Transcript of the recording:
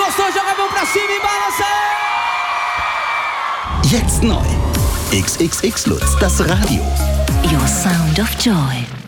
Gostou? Joga a mão pra cima e balança! Jetzt neu. XXX Lutz, das Radio. Your sound of joy.